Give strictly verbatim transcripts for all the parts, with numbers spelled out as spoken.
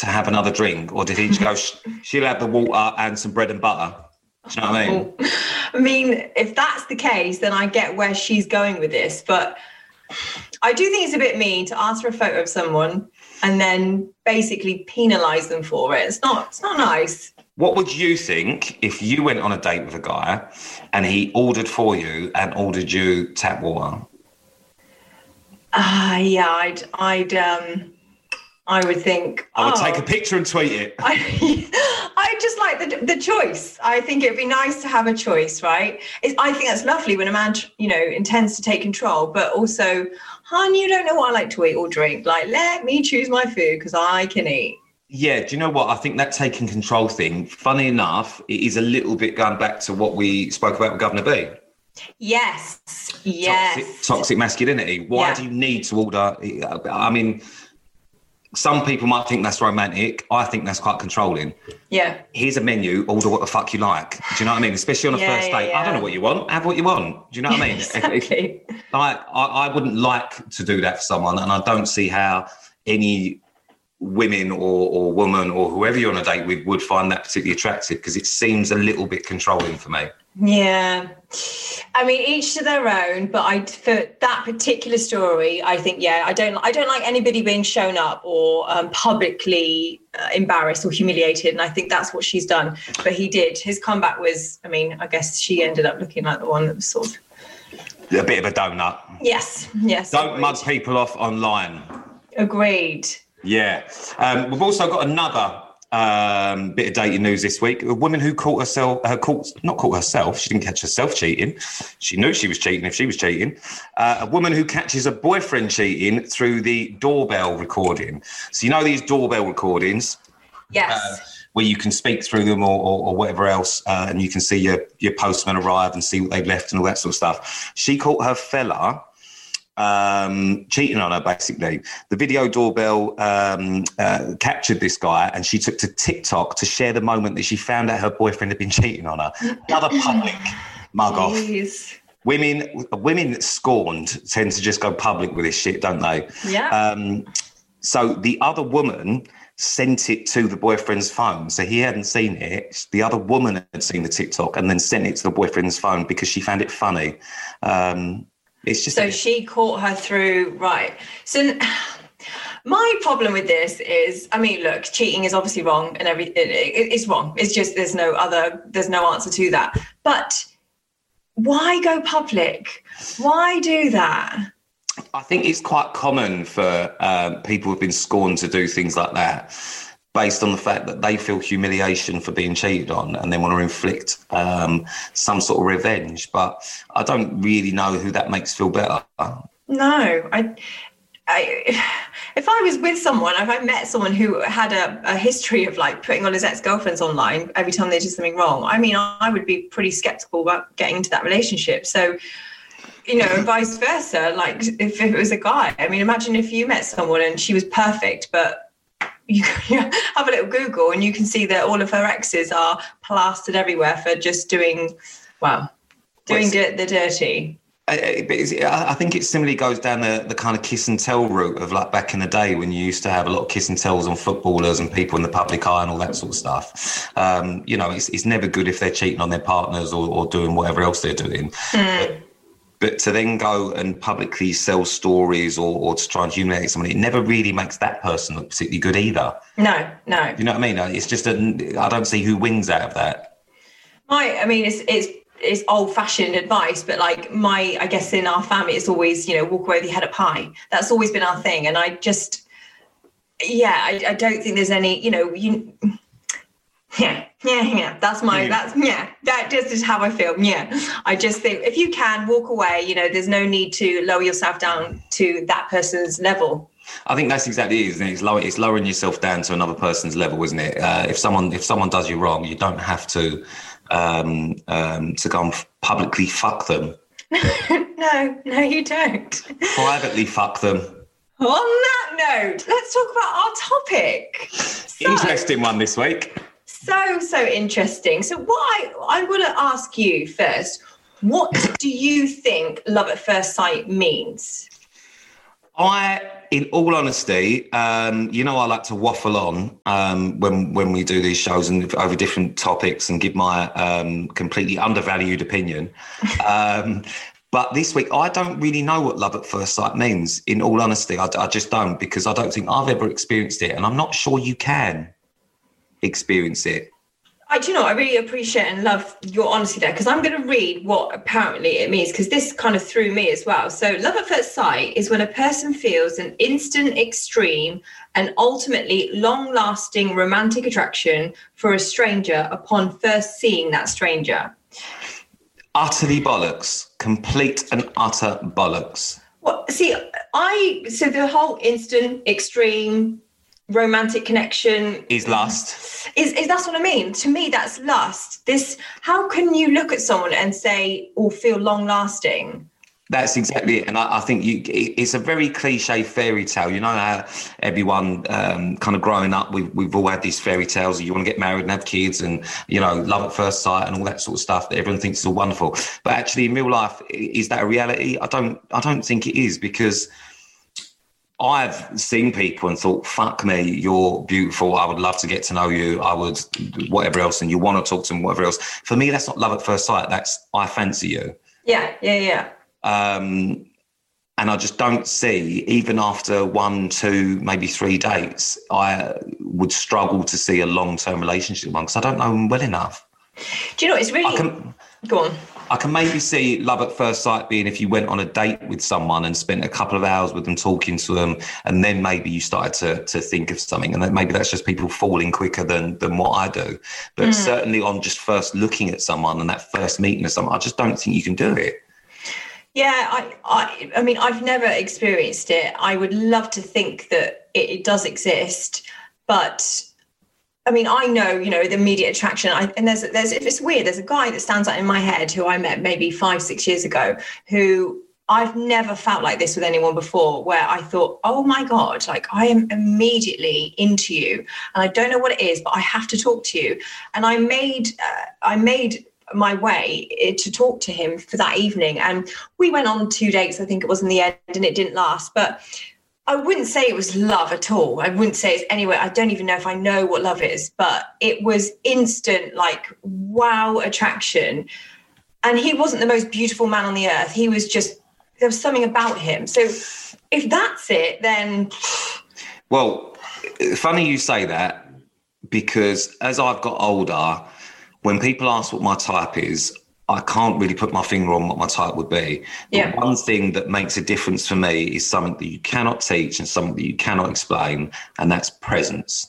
to have another drink, or did he just go, she'll have the water and some bread and butter? Do you know what I mean? I mean, if that's the case, then I get where she's going with this. But I do think it's a bit mean to ask for a photo of someone and then basically penalise them for it. It's not, it's not nice. What would you think if you went on a date with a guy and he ordered for you and ordered you tap water? Ah, uh, yeah, I'd, I'd, um, I would think. I would oh, take a picture and tweet it. I, I just like the the choice. I think it'd be nice to have a choice, right? It's, I think that's lovely when a man, you know, intends to take control, but also, hon, you don't know what I like to eat or drink. Like, let me choose my food because I can eat. Yeah, do you know what? I think that taking control thing, funny enough, it is a little bit going back to what we spoke about with Governor B. Yes, yes. Toxic, toxic masculinity. Why yeah. do you need to order? I mean, some people might think that's romantic. I think that's quite controlling. Yeah. Here's a menu, order what the fuck you like. Do you know what I mean? Especially on a yeah, first yeah, date. yeah. I don't know what you want. Have what you want. Do you know what I mean? Exactly. Like, I, I wouldn't like to do that for someone, and I don't see how any women or, or woman or whoever you're on a date with would find that particularly attractive, because it seems a little bit controlling for me. Yeah. I mean, each to their own, but I, for that particular story, I think, yeah, I don't, I don't like anybody being shown up or um, publicly uh, embarrassed or humiliated. And I think that's what she's done. But he did. His comeback was, I mean, I guess she ended up looking like the one that was sort of... A bit of a donut. Yes, yes. Don't agreed. mug people off online. Agreed. Yeah. Um, we've also got another um, bit of dating news this week. A woman who caught herself, uh, caught, not caught herself, she didn't catch herself cheating. She knew she was cheating if she was cheating. Uh, a woman who catches a boyfriend cheating through the doorbell recording. So you know these doorbell recordings? Yes. Uh, where you can speak through them or, or, or whatever else, uh, and you can see your, your postman arrive and see what they've left and all that sort of stuff. She caught her fella um cheating on her, basically. The video doorbell um uh, captured this guy, and she took to TikTok to share the moment that she found out her boyfriend had been cheating on her. Another public mug Jeez. off. Women women scorned tend to just go public with this shit, don't they? Yeah. Um so the other woman sent it to the boyfriend's phone. So he hadn't seen it. The other woman had seen the TikTok and then sent it to the boyfriend's phone because she found it funny. Um It's just so she caught her through, right. So my problem with this is, I mean, look, cheating is obviously wrong and every, it, it, it's wrong. It's just, there's no other, there's no answer to that. But why go public? Why do that? I think it's quite common for um, people who've been scorned to do things like that, based on the fact that they feel humiliation for being cheated on and they want to inflict um, some sort of revenge. But I don't really know who that makes feel better. No, I, I, if I was with someone, if I met someone who had a, a history of like putting all his ex-girlfriends online every time they did something wrong, I mean, I would be pretty skeptical about getting into that relationship. So, you know, and vice versa. Like if, if it was a guy, I mean, imagine if you met someone and she was perfect, but you have a little Google and you can see that all of her exes are plastered everywhere for just doing, well, doing well, the dirty. I, I think it similarly goes down the, the kind of kiss and tell route of like back in the day when you used to have a lot of kiss and tells on footballers and people in the public eye and all that sort of stuff. Um, you know, it's, it's never good if they're cheating on their partners or, or doing whatever else they're doing. Mm. But, But to then go and publicly sell stories or, or to try and humiliate someone, it never really makes that person look particularly good either. No, no. You know what I mean? It's just, a, I don't see who wins out of that. My, I mean, it's it's it's old-fashioned advice, but like my, I guess in our family, it's always, you know, walk away with your head up high. That's always been our thing. And I just, yeah, I, I don't think there's any, you know, you... Yeah, yeah, yeah. That's my, yeah. that's, yeah, that just is how I feel. Yeah. I just think if you can walk away, you know, there's no need to lower yourself down to that person's level. I think that's exactly it, isn't it? It's, lower, it's lowering yourself down to another person's level, isn't it? Uh, if someone, if someone does you wrong, you don't have to, um, um, to go and publicly fuck them. no, no, you don't. Privately fuck them. On that note, let's talk about our topic. So, interesting one this week. So, so interesting. So what I, I want to ask you first, what do you think love at first sight means? I, in all honesty, um, you know, I like to waffle on um, when when we do these shows and over different topics and give my um, completely undervalued opinion. Um, but this week, I don't really know what love at first sight means. In all honesty, I, I just don't, because I don't think I've ever experienced it, and I'm not sure you can experience it. I do you know, I really appreciate and love your honesty there, because I'm going to read what apparently it means, because this kind of threw me as well. So love at first sight is when a person feels an instant, extreme and ultimately long-lasting romantic attraction for a stranger upon first seeing that stranger. Utterly bollocks. Complete and utter bollocks. Well, see, I, so the whole instant, extreme, romantic connection is lust. Is, is that's what I mean. To me, that's lust. This, how can you look at someone and say or feel long lasting? That's exactly it. And I, I think you, it's a very cliche fairy tale. You know how everyone um, kind of growing up, we've, we've all had these fairy tales. You want to get married and have kids and, you know, love at first sight and all that sort of stuff that everyone thinks is all wonderful. But actually in real life, is that a reality? I don't, I don't think it is, because I've seen people and thought, fuck me, you're beautiful. I would love to get to know you. I would, whatever else. And you want to talk to them, whatever else. For me, that's not love at first sight. That's, I fancy you. Yeah, yeah, yeah. Um, and I just don't see, even after one, two, maybe three dates, I would struggle to see a long-term relationship one, because I don't know them well enough. Do you know, it's really... I can, Go on. I can maybe see love at first sight being if you went on a date with someone and spent a couple of hours with them, talking to them, and then maybe you started to to think of something, and then maybe that's just people falling quicker than than what I do. But mm. certainly on just first looking at someone and that first meeting of someone, I just don't think you can do it. Yeah, I, I, I mean, I've never experienced it. I would love to think that it, it does exist, but I mean, I know, you know, the immediate attraction. I, and there's, there's, if it's weird, there's a guy that stands out in my head who I met maybe five, six years ago, who I've never felt like this with anyone before, where I thought, oh my God, like I am immediately into you, and I don't know what it is, but I have to talk to you. And I made, uh, I made my way to talk to him for that evening, and we went on two dates, I think it was, in the end, and it didn't last. But I wouldn't say it was love at all. I wouldn't say it's anywhere. I don't even know if I know what love is, but it was instant, like, wow attraction. And he wasn't the most beautiful man on the earth. He was just, there was something about him. So if that's it, then... Well, funny you say that, because as I've got older, when people ask what my type is, I can't really put my finger on what my type would be. But yeah. One thing that makes a difference for me is something that you cannot teach and something that you cannot explain, and that's presence.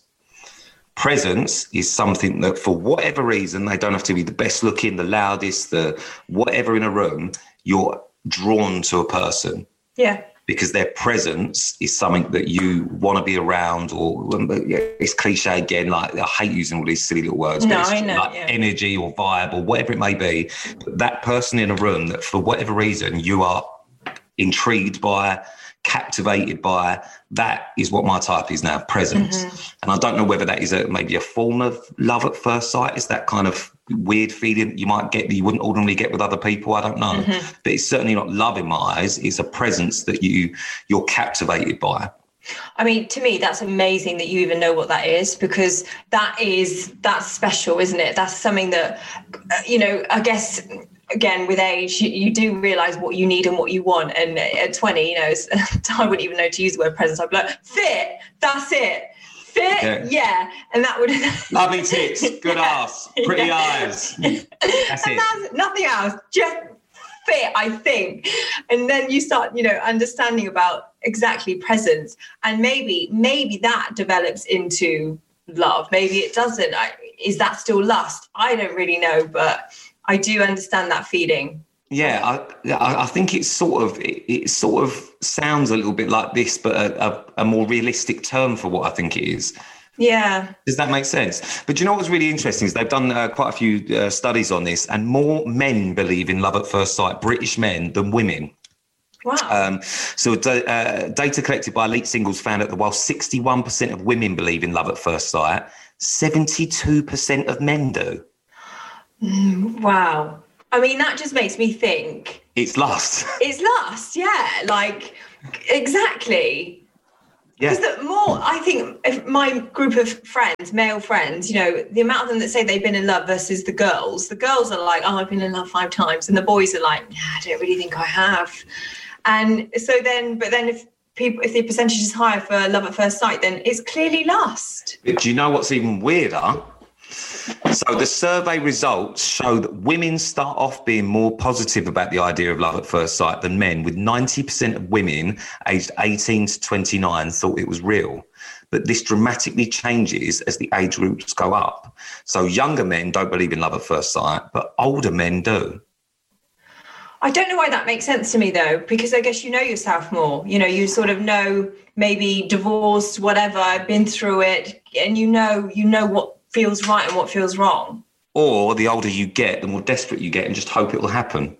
Presence is something that, for whatever reason, they don't have to be the best looking, the loudest, the whatever in a room, you're drawn to a person. Yeah. Because their presence is something that you want to be around, or it's cliche again, like I hate using all these silly little words, no, but it's I know, like yeah. energy or vibe or whatever it may be. But that person in a room that for whatever reason you are intrigued by, captivated by, that is what my type is now, presence. Mm-hmm. And I don't know whether that is a, maybe a form of love at first sight. It's that kind of weird feeling you might get that you wouldn't ordinarily get with other people. I don't know. Mm-hmm. But it's certainly not love in my eyes. It's a presence that you, you're captivated by. I mean, to me, that's amazing that you even know what that is, because that is, that's special, isn't it? That's something that, you know, I guess... Again, with age, you, you do realise what you need and what you want. And at twenty, you know, I wouldn't even know to use the word presence. I'd be like, fit, that's it. Fit, yeah. yeah. And that would... Lovely tits, good ass, pretty yeah. eyes. That's and it. That's nothing else, just fit, I think. And then you start, you know, understanding about exactly presence. And maybe, maybe that develops into love. Maybe it doesn't. I, is that still lust? I don't really know, but... I do understand that feeling. Yeah, I, I think it's sort of it, it sort of sounds a little bit like this, but a, a, a more realistic term for what I think it is. Yeah. Does that make sense? But do you know what's really interesting is they've done uh, quite a few uh, studies on this, and more men believe in love at first sight, British men, than women. Wow. Um, so uh, data collected by Elite Singles found that while sixty-one percent of women believe in love at first sight, seventy-two percent of men do. Wow. I mean, that just makes me think. It's lust. It's lust, yeah. Like, Exactly. Because Yeah. the more, I think, if my group of friends, male friends, you know, the amount of them that say they've been in love versus the girls, the girls are like, oh, I've been in love five times. And the boys are like, nah, I don't really think I have. And so then, but then if people, if the percentage is higher for love at first sight, then it's clearly lust. But do you know what's even weirder? So the survey results show that women start off being more positive about the idea of love at first sight than men, with ninety percent of women aged eighteen to twenty-nine thought it was real. But this dramatically changes as the age groups go up. So younger men don't believe in love at first sight, but older men do. I don't know why that makes sense to me, though, because I guess you know yourself more. You know, you sort of know, maybe divorced, whatever, been through it, and you know, you know what feels right and what feels wrong. Or the older you get, the more desperate you get and just hope it will happen.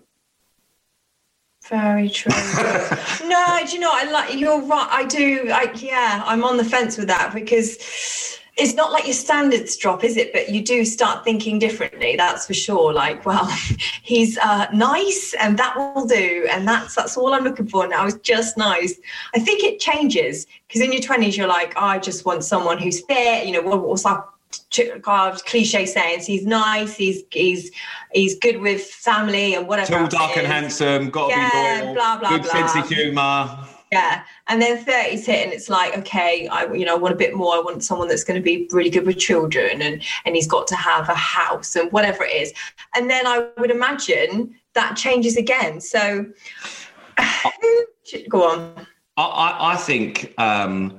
Very true. No, do you know, I like, you're right. I do. I, yeah, I'm on the fence with that, because it's not like your standards drop, is it? But you do start thinking differently. That's for sure. Like, well, he's uh, nice and that will do. And that's, that's all I'm looking for now, is just nice. I think it changes, because in your twenties, you're like, oh, I just want someone who's fair. You know, what was that? God, cliche sayings, he's nice, he's he's he's good with family and whatever. Tall, dark and handsome, gotta yeah, be loyal, blah, blah, good blah. sense of humour. Yeah, and then thirties hit and it's like, okay, I you know I want a bit more. I want someone that's going to be really good with children, and and he's got to have a house and whatever it is. And then I would imagine that changes again. So go on. I, I, I think um,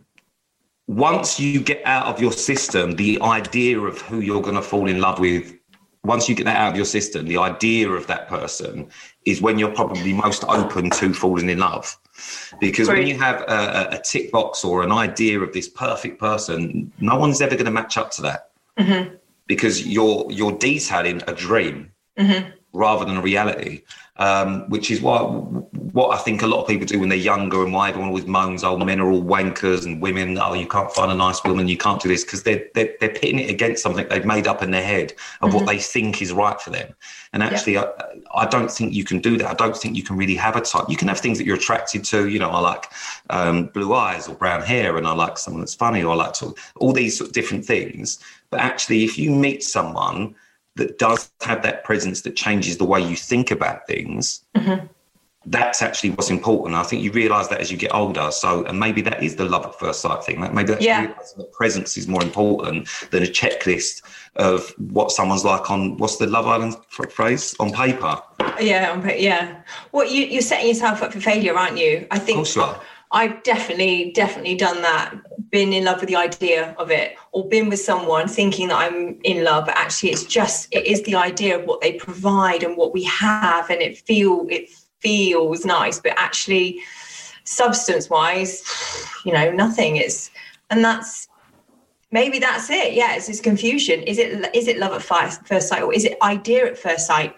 once you get out of your system the idea of who you're going to fall in love with, once you get that out of your system, the idea of that person is when you're probably most open to falling in love. Because Great. when you have a, a tick box or an idea of this perfect person, no one's ever going to match up to that. Mm-hmm. Because you're you're detailing a dream mm-hmm. rather than a reality. Um, which is why what I think a lot of people do when they're younger, and why everyone always moans, oh, men are all wankers and women, oh, you can't find a nice woman, you can't do this, because they're, they're, they're pitting it against something they've made up in their head of mm-hmm. what they think is right for them. And actually, yeah. I, I don't think you can do that. I don't think you can really have a type. You can have things that you're attracted to. You know, I like um, blue eyes or brown hair, and I like someone that's funny, or I like to, all these sort of different things. But actually, if you meet someone that does have that presence that changes the way you think about things, mm-hmm. that's actually what's important. I think you realise that as you get older. So, and maybe that is the love at first sight thing. Maybe that's yeah. that presence is more important than a checklist of what someone's like on, what's the Love Island phrase? On paper. Yeah, on paper, yeah. Well, you, you're setting yourself up for failure, aren't you? I think. Of course you are. I've definitely, definitely done that, been in love with the idea of it, or been with someone thinking that I'm in love, but actually it's just, it is the idea of what they provide and what we have, and it feel it feels nice, but actually substance-wise, you know, nothing is, and that's, maybe that's it, yeah, it's this confusion. Is it is it love at first sight, or is it idea at first sight?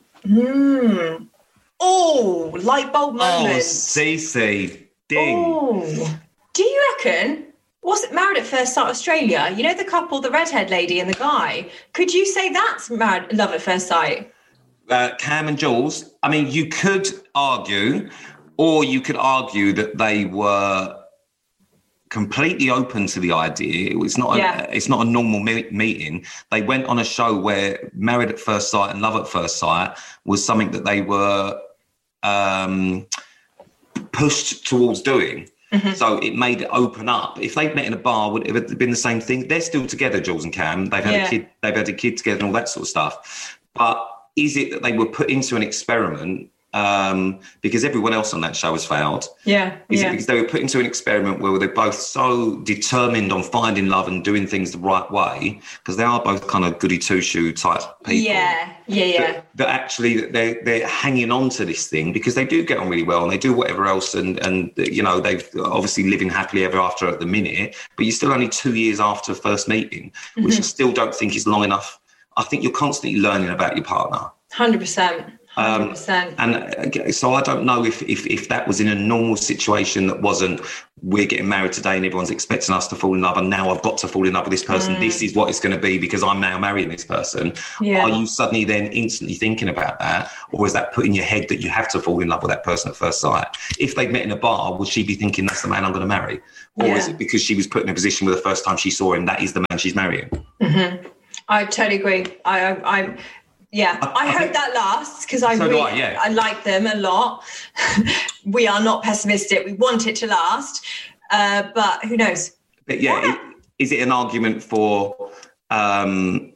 Hmm. Oh, light bulb moment. Oh, Cece. Ding. Oh, do you reckon, was it Married at First Sight Australia? You know, the couple, the redhead lady and the guy. Could you say that's married, love at first sight? Uh, Cam and Jules. I mean, you could argue, or you could argue that they were completely open to the idea. It was not. Yeah. A, it's not a normal me- meeting. They went on a show where Married at First Sight and Love at First Sight was something that they were. Um, pushed towards doing. Mm-hmm. So it made it open up. If they'd met in a bar, would it have been the same thing? They're still together, Jules and Cam. They've had yeah. a kid, they've had a kid together and all that sort of stuff. But is it that they were put into an experiment um, because everyone else on that show has failed? Yeah. Is yeah. it because they were put into an experiment where they're both so determined on finding love and doing things the right way, because they are both kind of goody two-shoe type people. Yeah, yeah, yeah. That, that actually they're, they're hanging on to this thing because they do get on really well and they do whatever else, and, and you know, they've obviously living happily ever after at the minute, but you're still only two years after first meeting, which mm-hmm. I still don't think is long enough. I think you're constantly learning about your partner. one hundred percent. one one hundred percent. Um, and uh, so I don't know if, if if that was in a normal situation that wasn't, we're getting married today and everyone's expecting us to fall in love and now I've got to fall in love with this person. Mm. This is what it's going to be because I'm now marrying this person. Yeah. Are you suddenly then instantly thinking about that? Or is that put in your head that you have to fall in love with that person at first sight? If they've met in a bar, would she be thinking that's the man I'm going to marry? Or yeah. is it because she was put in a position where the first time she saw him, that is the man she's marrying? Mm-hmm. I totally agree. I, I, I'm... Yeah, I, I, I hope think, that lasts because I so really, I, yeah. I like them a lot. We are not pessimistic. We want it to last, uh, but who knows? But yeah, yeah. It, is it an argument for um,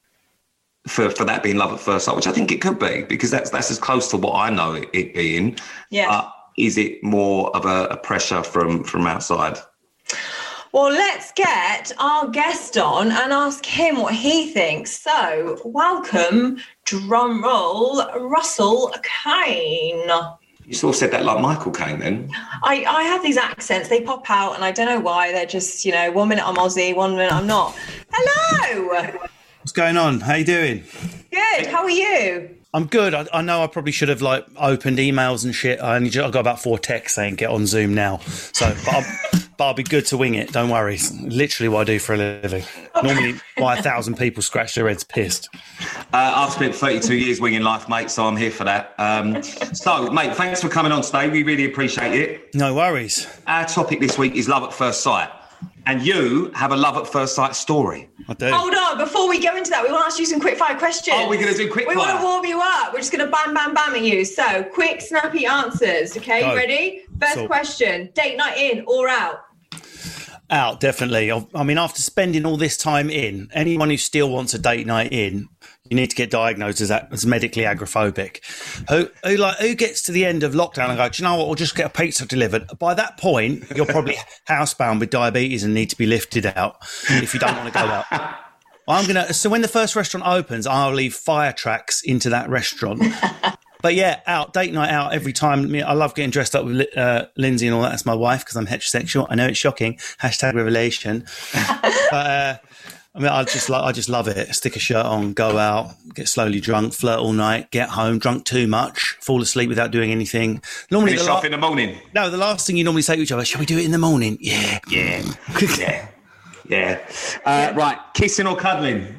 for for that being love at first sight? Which I think it could be because that's that's as close to what I know it, it being. Yeah. Uh, is it more of a, a pressure from from outside? Well, let's get our guest on and ask him what he thinks. So, welcome, drum roll, Russell Kane. You sort of said that like Michael Caine then. I, I have these accents, they pop out and I don't know why. They're just, you know, one minute I'm Aussie, one minute I'm not. Hello! What's going on? How you doing? Good, how are you? I'm good. I, I know I probably should have like opened emails and shit. I only just, I got about four texts saying get on Zoom now. So, but I'll, but I'll be good to wing it. Don't worry. It's literally what I do for a living. Normally, why a thousand people scratch their heads pissed. Uh, I've spent thirty-two years winging life, mate. So I'm here for that. Um, so, mate, thanks for coming on today. We really appreciate it. No worries. Our topic this week is love at first sight. And you have a love at first sight story. I do. Hold on, before we go into that, we want to ask you some quick fire questions. Oh, we're going to do quick we fire. We want to warm you up. We're just going to bam, bam, bam at you. So, quick, snappy answers. Okay, go. Ready? First so, question, date night in or out? Out, definitely. I mean, after spending all this time in, anyone who still wants a date night in, you need to get diagnosed as, as medically agoraphobic. Who, who like who gets to the end of lockdown and go, do you know what, we'll just get a pizza delivered. By that point, you're probably housebound with diabetes and need to be lifted out if you don't want to go out. I'm gonna. So when the first restaurant opens, I'll leave fire tracks into that restaurant. But yeah, out, date night out every time. I mean, I love getting dressed up with uh, Lindsay and all that. That's my wife because I'm heterosexual. I know it's shocking. Hashtag revelation. But uh, I mean, I just like, I just love it. Stick a shirt on, go out, get slowly drunk, flirt all night, get home, drunk too much, fall asleep without doing anything. Normally, finish the la- off in the morning. No, the last thing you normally say to each other, shall we do it in the morning? Yeah. Yeah. yeah. Yeah. Uh, right. Kissing or cuddling?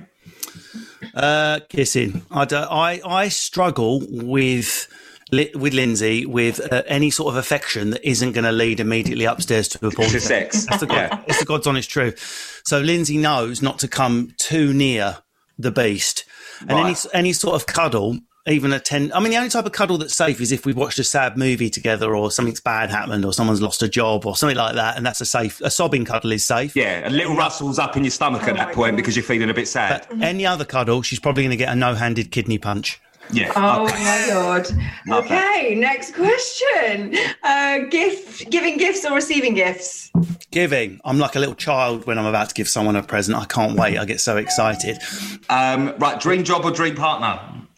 Uh, kissing. I, do, I I struggle with with Lindsay with uh, any sort of affection that isn't going to lead immediately upstairs to a porn to sex. That's the, God, yeah. It's the God's honest truth. So Lindsay knows not to come too near the beast, and right. any any sort of cuddle. Even a ten. I mean, the only type of cuddle that's safe is if we've watched a sad movie together, or something's bad happened, or someone's lost a job, or something like that, and that's a safe. A sobbing cuddle is safe. Yeah, a little rustles up in your stomach oh at that point God. Because you're feeling a bit sad. But any other cuddle, she's probably going to get a no-handed kidney punch. Yeah. Oh okay. my God. Love okay, that. Next question. Uh, gift, giving gifts or receiving gifts? Giving. I'm like a little child when I'm about to give someone a present. I can't wait. I get so excited. Um, right, dream job or dream partner?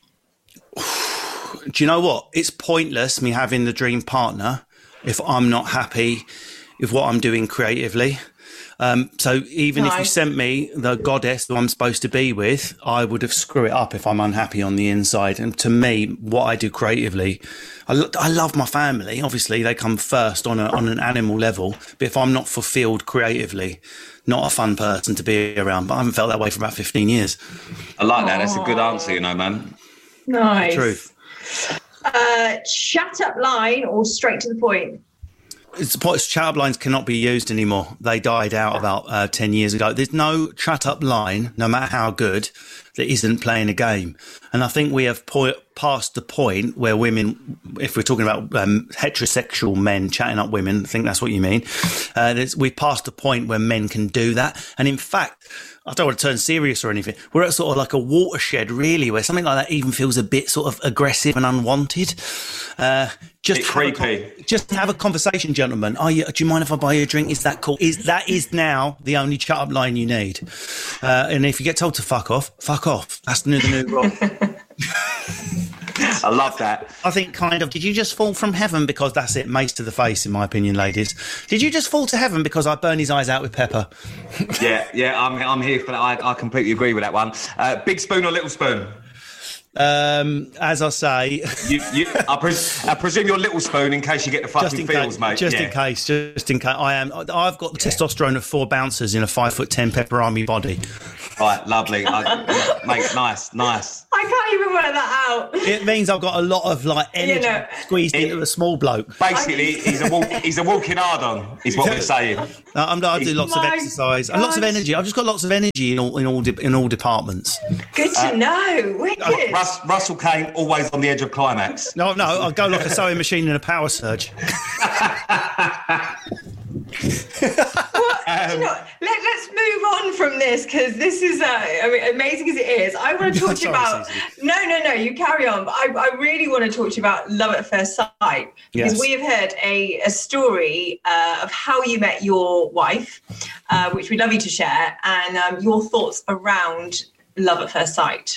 Do you know what? It's pointless me having the dream partner if I'm not happy with what I'm doing creatively. Um, so even nice. If you sent me the goddess who I'm supposed to be with, I would have screwed it up if I'm unhappy on the inside. And to me, what I do creatively, I, lo- I love my family. Obviously, they come first on a, on an animal level. But if I'm not fulfilled creatively, not a fun person to be around. But I haven't felt that way for about fifteen years. I like that. That's a good answer, you know, man. Nice. The truth. Uh, chat up line or straight to the point? It's, chat up lines cannot be used anymore. They died out about uh, ten years ago. There's no chat up line, no matter how good, that isn't playing a game. And I think we have po- passed the point where women, if we're talking about um, heterosexual men chatting up women, I think that's what you mean. Uh, we've passed the point where men can do that. And in fact, I don't want to turn serious or anything. We're at sort of like a watershed, really, where something like that even feels a bit sort of aggressive and unwanted. Uh, just it's have creepy. A, just have a conversation, gentlemen. Are you, do you mind if I buy you a drink? Is that cool? Is that is now the only chat up line you need? Uh, and if you get told to fuck off, fuck off. That's the new, the new rule. I love that. I think kind of, did you just fall from heaven? Because that's it, mace to the face, in my opinion, ladies. Did you just fall to heaven because I burn his eyes out with pepper? yeah, yeah, I'm I'm here for that. I, I completely agree with that one. Uh, big spoon or little spoon? Um, as I say, you, you, I, pres- I presume your little spoon in case you get the fucking feels, case, mate. Just yeah. in case, just in case. I am. I've got the yeah. testosterone of four bouncers in a five foot ten pepper army body. Right, lovely, I, mate. Nice, nice. I can't even work that out. It means I've got a lot of like energy you know, squeezed it, into a small bloke. Basically, he's a walk, he's a walking hard on. Is what we're saying. No, I'm, I do lots of exercise God. and lots of energy. I've just got lots of energy in all in all de- in all departments. Good to uh, know. Wicked. Russ, Russell Kane always on the edge of climax. No, no, I go like a sewing machine in a power surge. Well, um, you know, let, let's move on from this because this is, uh, I mean, amazing as it is. I want to talk to you about. No, no, no. You carry on. But I, I really want to talk to you about love at first sight because yes. we have heard a, a story uh, of how you met your wife, uh, which we'd love you to share, and um, your thoughts around love at first sight.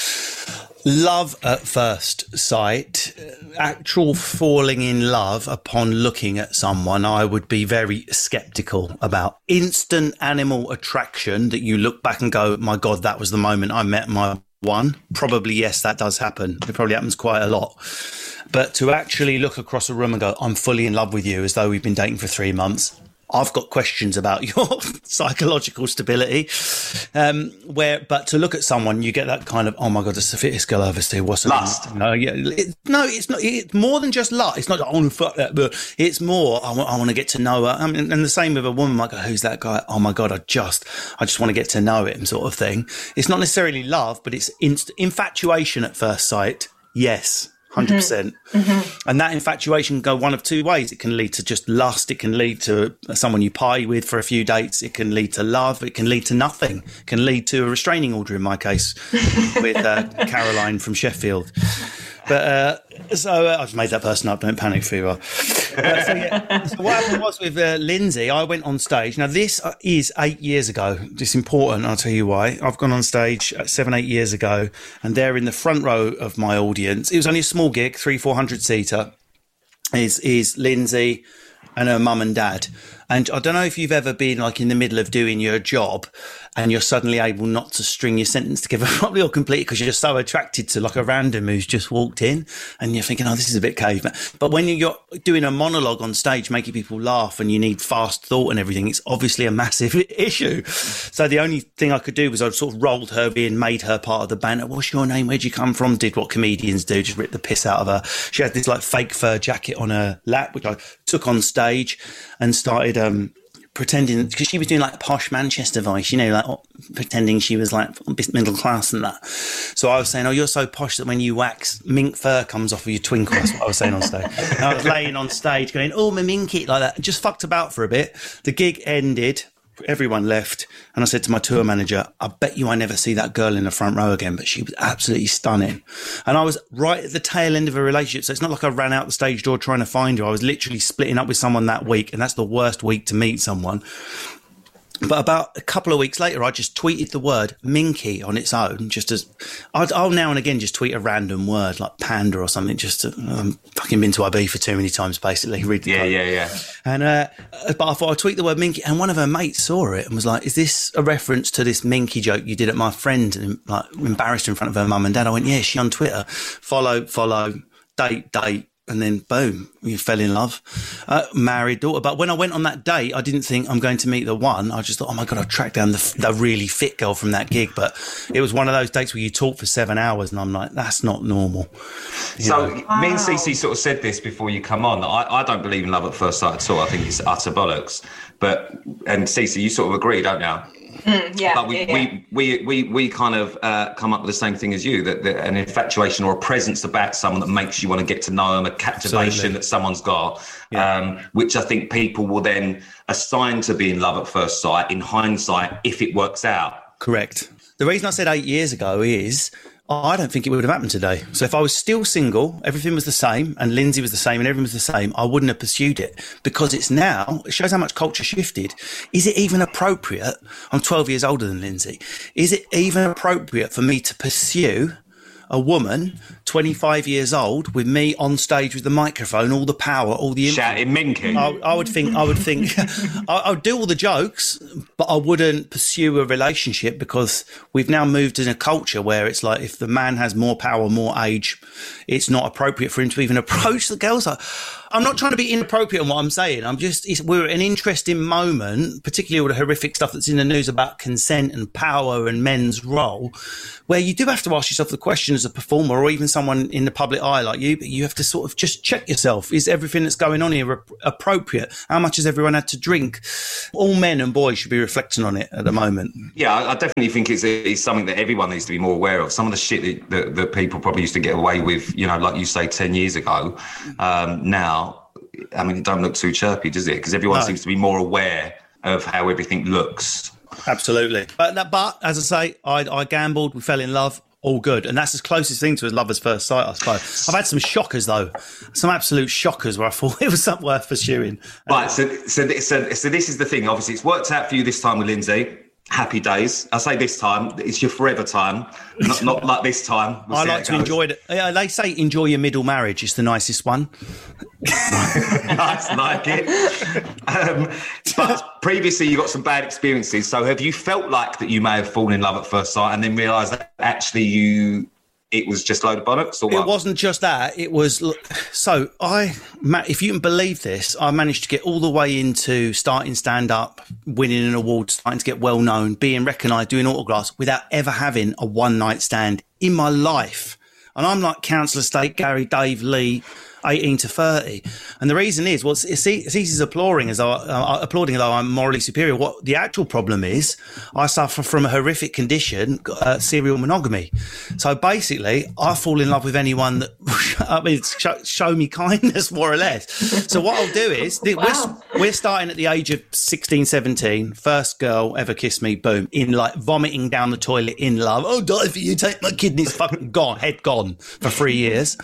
Love at first sight, actual falling in love upon looking at someone, I would be very sceptical about. Instant animal attraction that you look back and go, my God, that was the moment I met my one. Probably, yes, that does happen. It probably happens quite a lot. But to actually look across a room and go, I'm fully in love with you as though we've been dating for three months. I've got questions about your psychological stability. Um, where, but to look at someone, you get that kind of, oh my God, that's the fittest girl I've ever seen. What's lust? No, yeah, it, no, it's not. It's more than just lust. It's not. I want to fuck that, but it's more. I want. I want to get to know her. I mean, and the same with a woman. Like, who's that guy? Oh my God, I just, I just want to get to know him, sort of thing. It's not necessarily love, but it's inst- infatuation at first sight. Yes. one hundred percent. Mm-hmm. And that infatuation can go one of two ways. It can lead to just lust. It can lead to someone you pie with for a few dates. It can lead to love. It can lead to nothing. It can lead to a restraining order in my case with uh, Caroline from Sheffield. But uh, so uh, I just made that person up. Don't panic, Fiora. Uh, so, yeah. So what happened was with uh, Lindsay, I went on stage. Now this is eight years ago. It's important. I'll tell you why. I've gone on stage seven, eight years ago, and there in the front row of my audience, it was only a small gig, three, four hundred seater. Is is Lindsay and her mum and dad. And I don't know if you've ever been like in the middle of doing your job and you're suddenly able not to string your sentence together properly or complete because you're so attracted to like a random who's just walked in and you're thinking, oh, this is a bit caveman. But when you're doing a monologue on stage, making people laugh and you need fast thought and everything, it's obviously a massive issue. So the only thing I could do was I sort of rolled her in, made her part of the banter. What's your name? Where'd you come from? Did what comedians do, just ripped the piss out of her. She had this like fake fur jacket on her lap, which I took on stage and started um, pretending, because she was doing like posh Manchester voice, you know, like oh, pretending she was like middle class and that. So I was saying, oh, you're so posh that when you wax, mink fur comes off of your twinkle. That's what I was saying on stage. And I was laying on stage going, oh, my minky, like that. Just fucked about for a bit. The gig ended. Everyone left. And I said to my tour manager, I bet you I never see that girl in the front row again, but she was absolutely stunning. And I was right at the tail end of a relationship. So it's not like I ran out the stage door trying to find her. I was literally splitting up with someone that week. And that's the worst week to meet someone. But about a couple of weeks later, I just tweeted the word minky on its own, just as I'd, I'll now and again just tweet a random word like panda or something. Just to, um, fucking been to I B for too many times, basically. Read the yeah, code. yeah, yeah. And uh, but I thought I'd tweet the word minky, and one of her mates saw it and was like, "Is this a reference to this minky joke you did at my friend?" And like embarrassed in front of her mum and dad. I went, "Yeah, she on Twitter. Follow, follow, date, date." And then, boom, you fell in love, uh, married daughter. But when I went on that date, I didn't think I'm going to meet the one. I just thought, oh, my God, I'll track down the, the really fit girl from that gig. But it was one of those dates where you talk for seven hours and I'm like, that's not normal. You so know? Me and Cece sort of said this before you come on. I, I don't believe in love at first sight at all. I think it's utter bollocks. But, and Cece, you sort of agree, don't you? Mm, yeah, but we, yeah, yeah. we we we we kind of uh, come up with the same thing as you, that, that an infatuation or a presence about someone that makes you want to get to know them, a captivation Absolutely. That someone's got, yeah. um, which I think people will then assign to being love at first sight in hindsight if it works out. Correct. The reason I said eight years ago is I don't think it would have happened today. So if I was still single, everything was the same, and Lindsay was the same, and everything was the same, I wouldn't have pursued it, because it's now, it shows how much culture shifted. Is it even appropriate? I'm twelve years older than Lindsay. Is it even appropriate for me to pursue a woman, twenty-five years old, with me on stage with the microphone, all the power, all the shouting Minky. I, I would think, I would think, I, I would do all the jokes, but I wouldn't pursue a relationship because we've now moved in a culture where it's like if the man has more power, more age, it's not appropriate for him to even approach the girls. Like, I'm not trying to be inappropriate on what I'm saying. I'm just, it's, we're at an interesting moment, particularly all the horrific stuff that's in the news about consent and power and men's role, where you do have to ask yourself the question as a performer or even someone in the public eye like you, but you have to sort of just check yourself. Is everything that's going on here appropriate? How much has everyone had to drink? All men and boys should be reflecting on it at the moment. Yeah, I definitely think it's, it's something that everyone needs to be more aware of. Some of the shit that, that, that people probably used to get away with, you know, like you say, ten years ago, um, now, I mean, it don't look too chirpy, does it? Because everyone no. seems to be more aware of how everything looks. Absolutely. But, but as I say, I, I gambled, we fell in love, all good. And that's the closest thing to a love at first sight, I suppose. I've had some shockers, though. Some absolute shockers where I thought it was something worth pursuing. Right, so, so, so, so this is the thing. Obviously, it's worked out for you this time with Lindsay. Happy days. I say this time, it's your forever time, not, not like this time. We'll I like to enjoy it. Yeah, they say enjoy your middle marriage. It's the nicest one. Nice, like it. Um, but previously, you got some bad experiences. So have you felt like that you may have fallen in love at first sight and then realised that actually you... it was just a load of bollocks, or what? It wasn't just that. It was... So, I... if you can believe this, I managed to get all the way into starting stand-up, winning an award, starting to get well-known, being recognised, doing autographs, without ever having a one-night stand in my life. And I'm like Council Estate, Gary, Dave, Lee... eighteen to thirty. And the reason is, well, it's, it's easy as applauding as, I, uh, applauding as though I'm morally superior. What the actual problem is, I suffer from a horrific condition, uh, serial monogamy. So basically, I fall in love with anyone that, I mean, show, show me kindness, more or less. So what I'll do is, wow. we're, we're starting at the age of sixteen, seventeen, first girl ever kissed me, boom, in like vomiting down the toilet in love. Oh, die for you, take my kidneys, fucking gone, head gone for three years.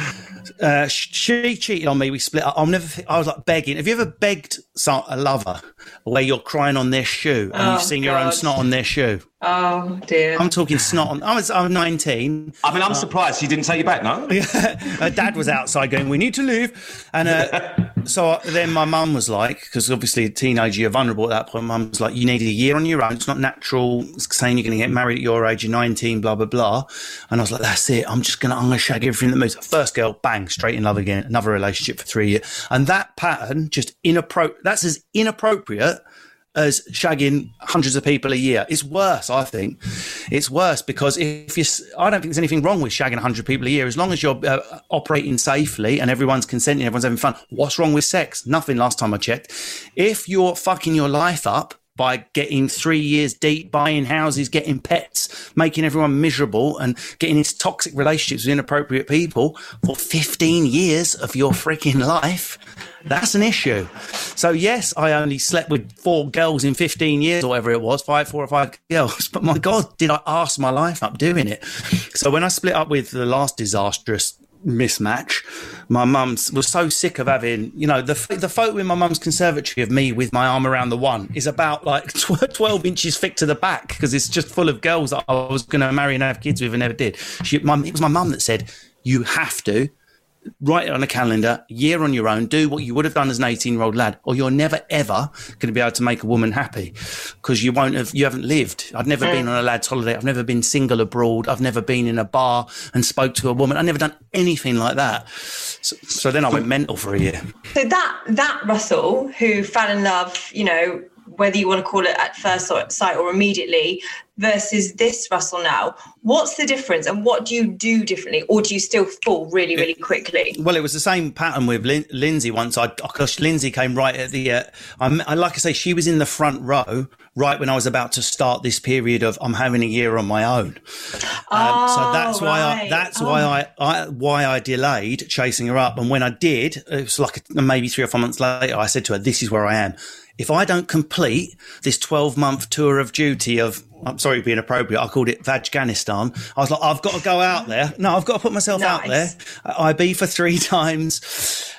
Uh, she cheated on me. We split up. I'll never. I was like begging. Have you ever begged a lover where you're crying on their shoe and oh, you've seen God. your own snot on their shoe? Oh dear. I'm talking snot on. I was. I was nineteen. I mean, I'm uh, surprised she didn't take you back. No. Her dad was outside going, "We need to leave," and uh, so then my mum was like, because obviously a teenager, you're vulnerable at that point. Mum was like, "You need a year on your own. It's not natural saying you're going to get married at your age. You're nineteen. Blah blah blah." And I was like, "That's it. I'm just gonna. I'm gonna shag everything that moves." First girl, bang, straight in love again. Another relationship for three years, and that pattern just inappropriate. That's as inappropriate as shagging hundreds of people a year. It's worse, I think. It's worse because if you, I don't think there's anything wrong with shagging one hundred people a year as long as you're uh, operating safely and everyone's consenting, everyone's having fun. What's wrong with sex? Nothing, last time I checked. If you're fucking your life up by getting three years deep, buying houses, getting pets, making everyone miserable and getting into toxic relationships with inappropriate people for fifteen years of your freaking life, that's an issue. So yes, I only slept with four girls in fifteen years or whatever it was, five, four or five girls. But my God, did I arse my life up doing it. So when I split up with the last disastrous mismatch, my mum was so sick of having, you know, the the photo in my mum's conservatory of me with my arm around the one is about like twelve inches thick to the back because it's just full of girls that I was going to marry and have kids with and never did. She, my, it was my mum that said, you have to write it on a calendar, year on your own, do what you would have done as an eighteen-year-old lad, or you're never, ever going to be able to make a woman happy because you won't have, you haven't lived. I've never mm. been on a lad's holiday. I've never been single abroad. I've never been in a bar and spoke to a woman. I've never done anything like that. So, so then I went mental for a year. So that, that Russell who fell in love, you know, whether you want to call it at first sight or immediately, versus this Russell now, what's the difference and what do you do differently, or do you still fall really, really quickly? Well, it was the same pattern with Lin- Lindsay once. I, because Lindsay came right at the, uh, I, I, like I say, she was in the front row right when I was about to start this period of I'm having a year on my own. Um, oh, so that's right. why I, that's oh. why I, I, why I delayed chasing her up. And when I did, it was like a, maybe three or four months later, I said to her, this is where I am. If I don't complete this twelve-month tour of duty of, I'm sorry to be inappropriate, I called it Vajganistan. I was like, I've got to go out there. No, I've got to put myself nice. out there. I B for three times.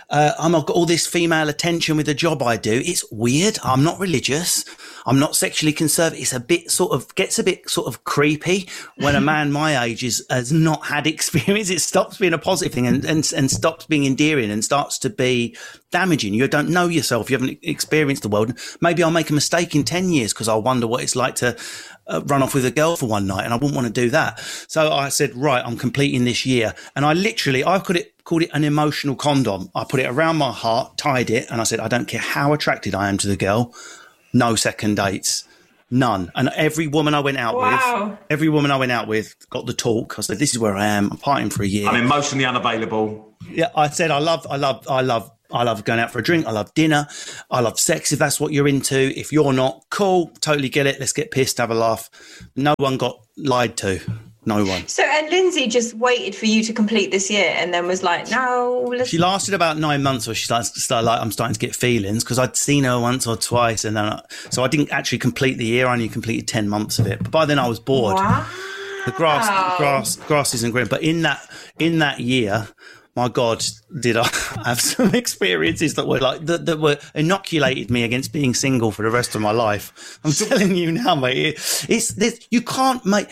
uh, I'm, I've got all this female attention with the job I do. It's weird. I'm not religious. I'm not sexually conservative. It's a bit sort of, gets a bit sort of creepy when a man my age is, has not had experience. It stops being a positive thing and, and, and stops being endearing and starts to be damaging. You don't know yourself. You haven't experienced the world. Maybe I'll make a mistake in ten years because I'll wonder what it's like to uh, run off with a girl for one night, and I wouldn't want to do that. So I said, right, I'm completing this year. And I literally, I could it, called it an emotional condom. I put it around my heart, tied it, and I said, I don't care how attracted I am to the girl. No second dates, none. And every woman I went out wow. with, every woman I went out with got the talk. I said, this is where I am. I'm partying for a year. I'm emotionally unavailable. Yeah, I said, I love, I love, I love, I love going out for a drink. I love dinner. I love sex. If that's what you're into, if you're not, cool, totally get it. Let's get pissed, have a laugh. No one got lied to. No one. So, and Lindsay just waited for you to complete this year and then was like, no, let's... She lasted about nine months where she started, started like, I'm starting to get feelings because I'd seen her once or twice. And then, I, so I didn't actually complete the year. I only completed ten months of it. But by then I was bored. Wow. The grass, the grass, grass isn't green. But in that, in that year, my God, did I have some experiences that were like that, that were inoculated me against being single for the rest of my life. I'm telling you now, mate. It, it's this. You can't make.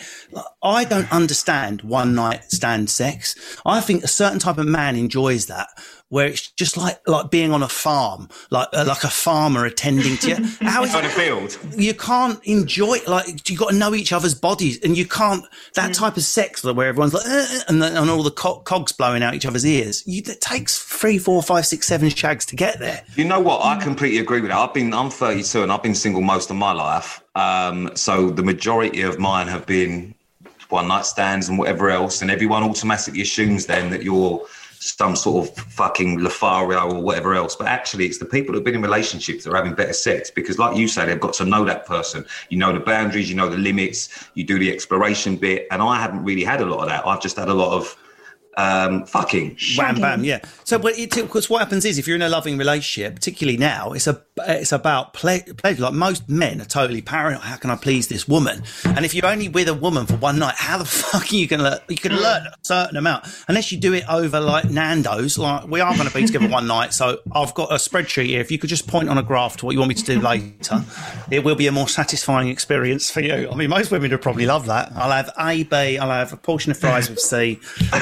I don't understand one night stand sex. I think a certain type of man enjoys that, where it's just like like being on a farm, like uh, like a farmer attending to you. How is on a field? You can't enjoy it. Like you got to know each other's bodies, and you can't that type of sex where everyone's like uh, and, the, and all the co- cogs blowing out each other's ears. You, it takes three, four, five, six, seven shags to get there. You know what? I completely agree with that. I've been I'm thirty-two and I've been single most of my life. Um, so the majority of mine have been one night stands and whatever else, and everyone automatically assumes then that you're some sort of fucking Lothario or whatever else. But actually, it's the people that have been in relationships that are having better sex because, like you say, they've got to know that person. You know the boundaries, you know the limits, you do the exploration bit. And I haven't really had a lot of that. I've just had a lot of um, fucking. Wham, bam, yeah. So, but it, because what happens is if you're in a loving relationship, particularly now, it's a it's about ple- pleasure. Like most men are totally paranoid. How can I please this woman? And if you're only with a woman for one night, how the fuck are you going to learn? You can learn a certain amount unless you do it over like Nando's. Like we are going to be together one night. So I've got a spreadsheet here. If you could just point on a graph to what you want me to do later, it will be a more satisfying experience for you. I mean, most women would probably love that. I'll have A, B, I'll have a portion of fries with C.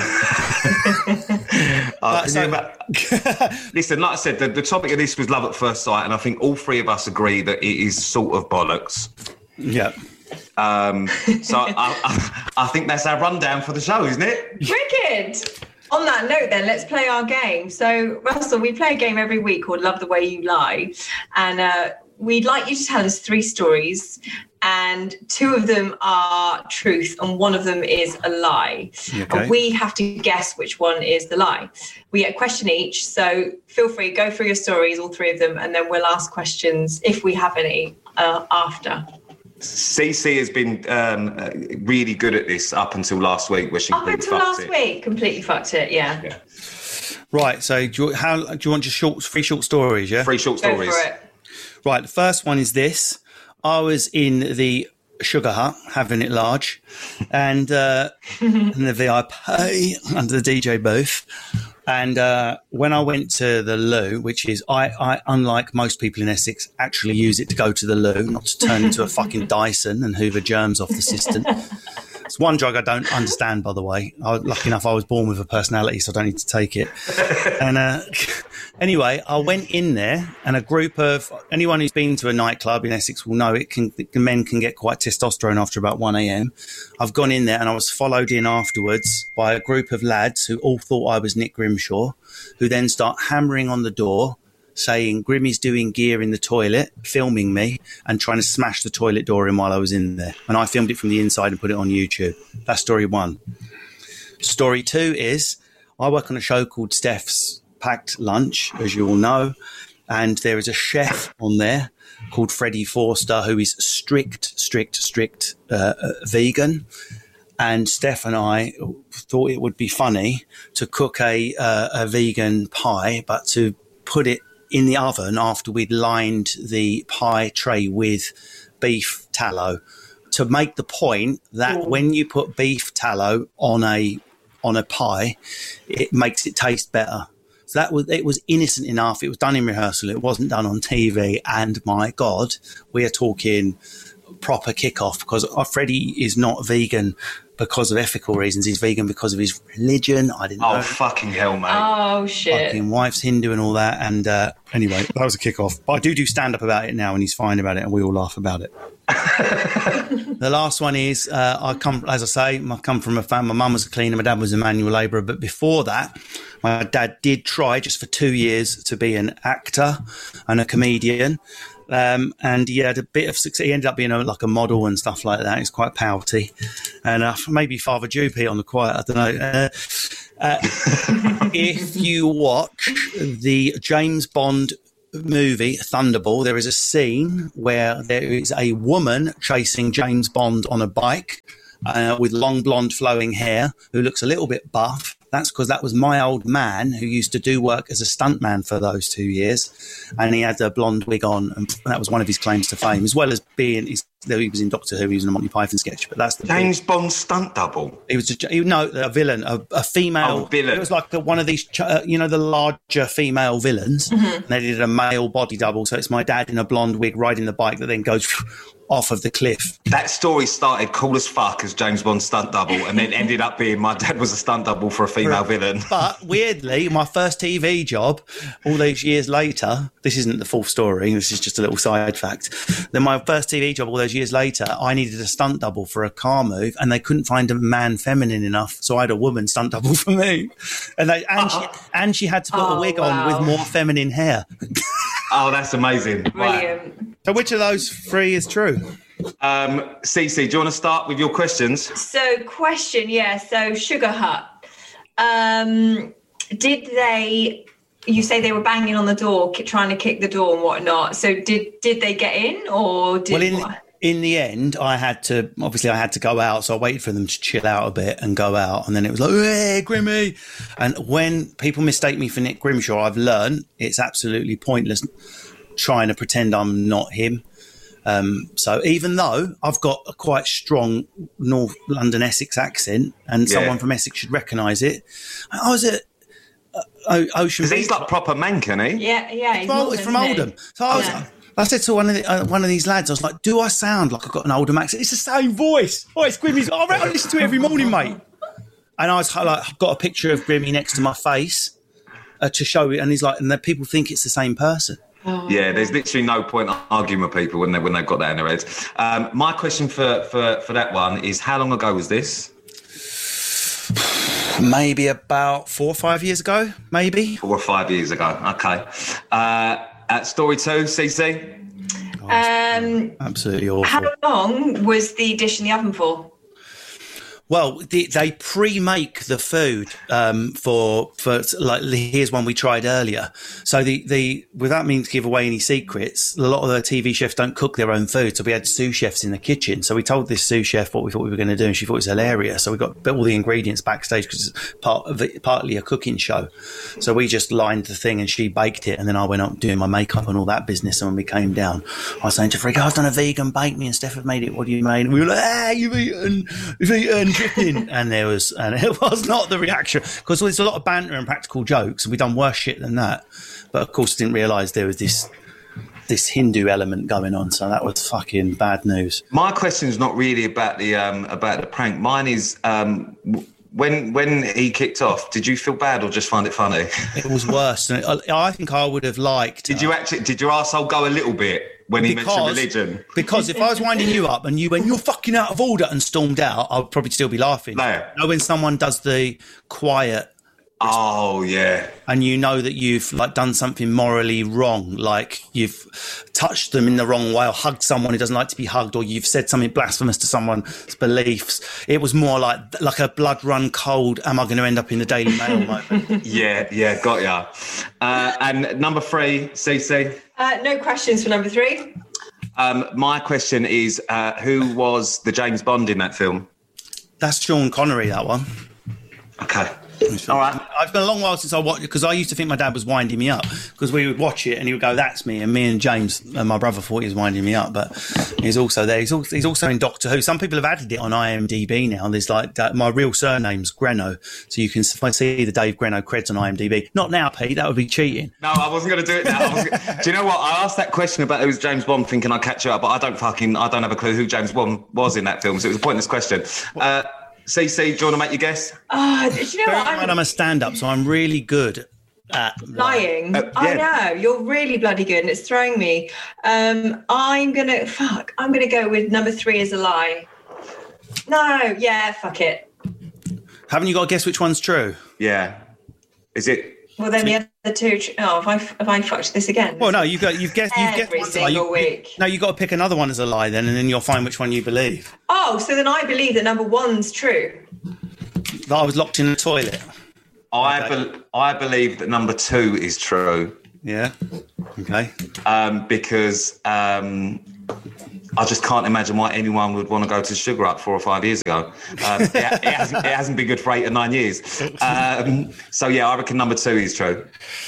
uh, so, about, listen, like I said, the, the topic of this was love at first sight, and I think all three of us agree that it is sort of bollocks. Yeah. Um, so I, I, I think that's our rundown for the show, isn't it? Wicked. On that note, then, let's play our game. So, Russell, we play a game every week called Love the Way You Lie, and uh, we'd like you to tell us three stories. And two of them are truth and one of them is a lie. Okay. And we have to guess which one is the lie. We get a question each, so feel free, go through your stories, all three of them, and then we'll ask questions, if we have any, uh, after. Cece has been um, really good at this up until last week, where she up until last it. week, completely fucked it, yeah. yeah. Right, so do you, how, do you want just short, three short stories, yeah? Three short stories. Go for it. Right, the first one is this. I was in the Sugar Hut, having it large, and uh, in the V I P under the D J booth. And uh, when I went to the loo, which is, I, I, unlike most people in Essex, actually use it to go to the loo, not to turn into a fucking Dyson and hoover germs off the system. It's one drug I don't understand, by the way. I, lucky enough, I was born with a personality, so I don't need to take it. And uh, anyway, I went in there, and a group of anyone who's been to a nightclub in Essex will know it can men can get quite testosterone after about one a.m. I've gone in there, and I was followed in afterwards by a group of lads who all thought I was Nick Grimshaw, who then start hammering on the door, saying Grimmy's doing gear in the toilet, filming me and trying to smash the toilet door in while I was in there. And I filmed it from the inside and put it on YouTube. That's story one. Story two is I work on a show called Steph's Packed Lunch, as you all know. And there is a chef on there called Freddie Forster, who is strict, strict, strict uh, uh, vegan. And Steph and I thought it would be funny to cook a, uh, a vegan pie, but to put it in the oven after we'd lined the pie tray with beef tallow, to make the point that Ooh. when you put beef tallow on a on a pie, it makes it taste better. So that was, it was innocent enough. It was done in rehearsal. It wasn't done on T V. And my God, we are talking proper kick-off, because Freddie is not vegan because of ethical reasons. He's vegan because of his religion. I didn't oh, know. Oh, fucking hell, mate. Oh, shit. Fucking wife's Hindu and all that. And uh, anyway, that was a kick-off. But I do do stand-up about it now, and he's fine about it, and we all laugh about it. The last one is, uh, I come, as I say, I come from a family. My mum was a cleaner, my dad was a manual labourer. But before that, my dad did try just for two years to be an actor and a comedian. Um, and he had a bit of success. He ended up being a, like a model and stuff like that. He's quite pouty, and uh, maybe Father Droopy on the quiet. I don't know. Uh, uh, if you watch the James Bond movie Thunderball, there is a scene where there is a woman chasing James Bond on a bike uh, with long blonde flowing hair, who looks a little bit buff. That's because that was my old man who used to do work as a stuntman for those two years. And he had a blonde wig on, and that was one of his claims to fame, as well as being, he was in Doctor Who, he was in a Monty Python sketch. But that's the James big, Bond stunt double. He was, a, he, no, a villain, a, a female. Oh, villain. It was like a, one of these, uh, you know, the larger female villains. Mm-hmm. And they did a male body double. So it's my dad in a blonde wig riding the bike that then goes off of the cliff. That story started cool as fuck as James Bond stunt double, and then ended up being my dad was a stunt double for a female villain. But weirdly, my first T V job, all those years later, this isn't the full story, this is just a little side fact. Then my first T V job all those years later, I needed a stunt double for a car move, and they couldn't find a man feminine enough, so I had a woman stunt double for me. And they and, uh-huh. she, and she had to put oh, a wig wow. on with more feminine hair. Oh, that's amazing. Brilliant. Right. So which of those three is true? Um, Cece, do you want to start with your questions? So question, yeah. So Sugar Hut, um, did they, you say they were banging on the door, trying to kick the door and whatnot. So did did they get in or did... Well, in, in the end, I had to, obviously I had to go out. So I waited for them to chill out a bit and go out. And then it was like, hey, Grimmy. And when people mistake me for Nick Grimshaw, I've learned it's absolutely pointless trying to pretend I'm not him. Um, so even though I've got a quite strong North London Essex accent, and yeah. someone from Essex should recognise it, I was at uh, Ocean Beach. He's like proper Manc, isn't he? Yeah, yeah. He's, Northern, he's from Oldham. So I was. Yeah. I said to one of the, uh, one of these lads, I was like, "Do I sound like I've got an Oldham accent?" It's the same voice. Oh, it's Grimmy's. Oh, I listen to it every morning, mate. And I was like, I've got a picture of Grimmy next to my face uh, to show it, and he's like, and then people think it's the same person. Oh. Yeah, there's literally no point arguing with people when they when they've got that in their heads. Um, my question for, for, for that one is, how long ago was this? Maybe about four or five years ago, maybe. Four or five years ago, okay. Uh, at story two, Cece? Oh, um, absolutely awful. How long was the dish in the oven for? Well, they, they pre-make the food um, for for like here's one we tried earlier. So the the without meaning to give away any secrets, a lot of the T V chefs don't cook their own food. So we had sous chefs in the kitchen. So we told this sous chef what we thought we were going to do, and she thought it was hilarious. So we got all the ingredients backstage because it's part of it, partly a cooking show. So we just lined the thing, and she baked it, and then I went up doing my makeup and all that business. And when we came down, I was saying to Freak, I've done a vegan bake. Me and Steph have made it. What do you made? And we were like, ah, you've eaten, you've eaten. And there was, and it was not the reaction, because there's a lot of banter and practical jokes, and we've done worse shit than that. But of course, didn't realise there was this this Hindu element going on, so that was fucking bad news. My question is not really about the um, about the prank. Mine is um, when when he kicked off. Did you feel bad or just find it funny? It was worse. And it, I think I would have liked. Did you actually? Did your arsehole go a little bit? When he because, mentioned religion. Because if I was winding you up and you went, you're fucking out of order, and stormed out, I would probably still be laughing. No. You know, when someone does the quiet. Oh, yeah. And you know that you've like done something morally wrong, like you've touched them in the wrong way or hugged someone who doesn't like to be hugged, or you've said something blasphemous to someone's beliefs. It was more like like a blood run cold, am I going to end up in the Daily Mail moment? Yeah, yeah, got ya. Uh, and number three, Cece? Uh, no questions for number three. Um, my question is, uh, who was the James Bond in that film? That's Sean Connery, that one. Okay. All right. It's been a long while since I watched it because I used to think my dad was winding me up because we would watch it and he would go, "That's me," and me and James and my brother thought he was winding me up, but he's also there. He's also, he's also in Doctor Who. Some people have added it on I M D B now. There's like uh, my real surname's Greno, so you can see the Dave Greno creds on I M D B. Not now, Pete. That would be cheating. No, I wasn't going to do it now. I was gonna... Do you know what? I asked that question about who's James Bond, thinking I'd catch you up, but I don't fucking I don't have a clue who James Bond was in that film, so it was a pointless question. Uh, C C, do you want to make your guess? Oh, do you know Bear what? in mind, I'm a stand-up, so I'm really good at lying. Uh, I yeah. know, you're really bloody good and it's throwing me. Um, I'm going to, fuck, I'm going to go with number three as a lie. No, yeah, fuck it. Haven't you got to guess which one's true? Yeah. Is it? Well, then the other two, oh, have I, have I fucked this again? Well, no, you've got, you've guessed, you've guessed Every one's a lie. single You- week. No, you've got to pick another one as a lie then, and then you'll find which one you believe. Oh, so then I believe that number one's true. That I was locked in the toilet. I Okay. be- I believe that number two is true. Yeah. Okay. Um, because um, I just can't imagine why anyone would want to go to Sugar Up four or five years ago. Um, it, it, hasn't, it hasn't been good for eight or nine years. Um, so, yeah, I reckon number two is true.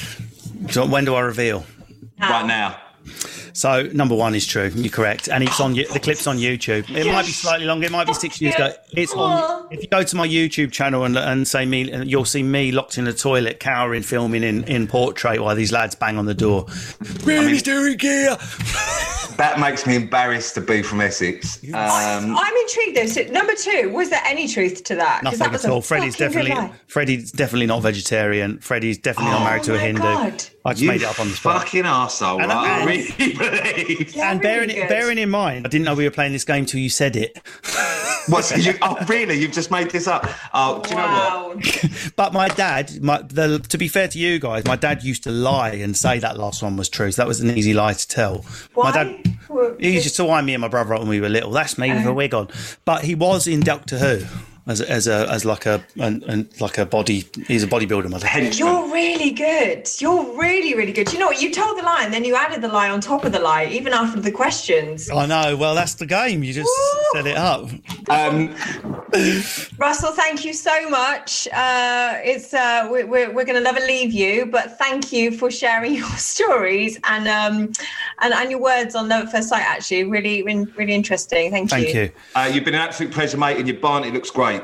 So when do I reveal? Right now. So number one is true. You're correct, and it's on the clip's on YouTube. It might be slightly longer. It might be six years ago. It's on. If you go to my YouTube channel and, and say me, you'll see me locked in the toilet, cowering, filming in, in portrait while these lads bang on the door. Really doing gear. That makes me embarrassed to be from Essex. Um, I'm intrigued though. So number two, was there any truth to that? 'Cause Nothing that was at a all. Freddie's fucking good definitely lie. Freddie's definitely not vegetarian. Freddie's definitely not married to a my Hindu. God. I just you made it up on the spot. fucking arsehole, And right? I I- really believe. Yeah, And really bearing, good. bearing in mind, I didn't know we were playing this game till you said it. What, so you, oh, really? You've just made this up? Oh, do you know what? Wow. But my dad, my, the, to be fair to you guys, my dad used to lie and say that last one was true. So that was an easy lie to tell. Why? My dad, he used to wind me and my brother up when we were little. That's me with a wig on. But he was in Doctor Who as a, as a as like a an, an, like a body. He's a bodybuilder, mother. Henchman. You're really good. You're really, really good. You know what? You told the lie and then you added the lie on top of the lie, even after the questions. I know. Well, that's the game. You just Woo! set it up. Um, Russell, thank you so much. Uh, it's uh, we, we're we're going to never leave you, but thank you for sharing your stories and um and, and your words on Love at First Sight. Actually, really, really, really interesting. Thank you. Thank you. uh, you've been an absolute pleasure, mate, and your Barney looks great.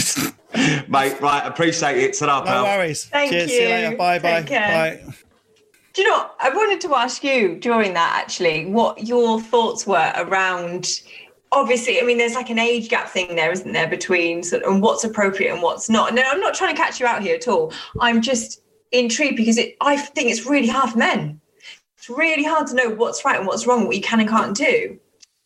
Mate, right, appreciate it. Ta-ra, No pal. worries. Thank Cheers. See you you. later. Bye. Bye. Take care. Bye. Do you know what? I wanted to ask you during that actually what your thoughts were around. Obviously, I mean, there's like an age gap thing there, isn't there, between sort of, and what's appropriate and what's not. No, I'm not trying to catch you out here at all. I'm just intrigued because it, I think it's really hard for men. It's really hard to know what's right and what's wrong, what you can and can't do.